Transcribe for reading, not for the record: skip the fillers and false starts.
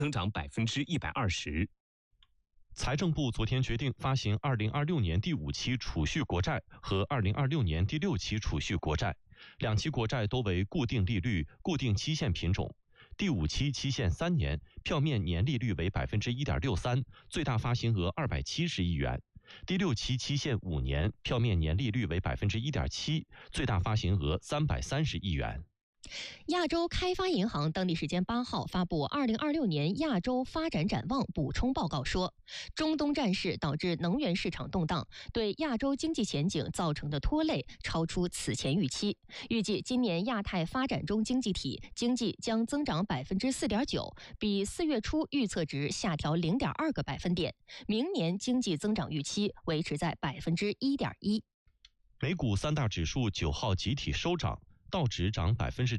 增长120%。 财政部昨天决定发行2026年第5期储蓄国债和2026年第6期储蓄国债，两期国债都为固定利率、固定期限品种。第5期期限3年，票面年利率为 1.63%， 最大发行额270亿元。第6期期限5年，票面年利率为 1.7%， 最大发行额330亿元。 亚洲开发银行当地时间8号发布2026年亚洲发展展望补充报告说，中东战事导致能源市场动荡，对亚洲经济前景造成的拖累超出此前预期。预计今年亚太发展中经济体经济将增长 4.9%， 比4月初预测值下调 0.2个百分点。明年经济增长预期维持在 1.1%。 美股三大指数9号集体收涨，道指涨